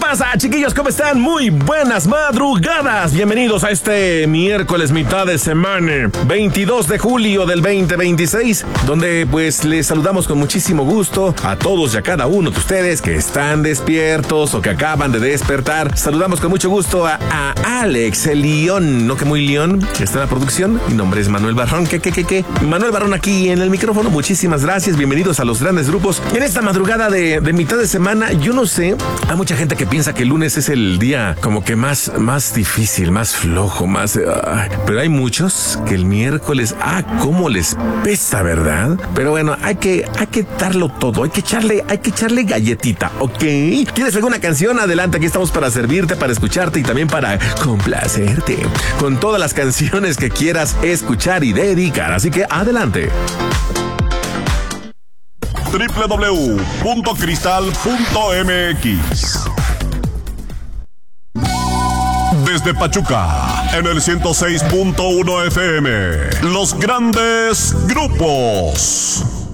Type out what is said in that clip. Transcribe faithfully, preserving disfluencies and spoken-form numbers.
pasa, chiquillos? ¿Cómo están? Muy buenas madrugadas. Bienvenidos a este miércoles, mitad de semana, veintidós de julio del veinte veintiséis, donde pues les saludamos con muchísimo gusto a todos y a cada uno de ustedes que están despiertos o que acaban de despertar. Saludamos con mucho gusto a, a Alex, el León, no que muy León, que está en la producción. Mi nombre es Manuel Barrón. ¿Qué, qué, qué, qué? Manuel Barrón aquí en el micrófono. Muchísimas gracias. Bienvenidos a los grandes grupos. En esta madrugada de, de mitad de semana, yo no sé, hay mucha gente que piensa que el lunes es el día como que más, más difícil, más flojo, más... Uh, pero hay muchos que el miércoles, ah, cómo les pesa, ¿verdad? Pero bueno, hay que, hay que darlo todo, hay que echarle, hay que echarle galletita, ¿ok? ¿Quieres alguna canción? Adelante, aquí estamos para servirte, para escucharte y también para complacerte con todas las canciones que quieras escuchar y dedicar, así que adelante. doble u doble u doble u punto cristal punto m x. Desde Pachuca, en el ciento seis punto uno F M, los grandes grupos.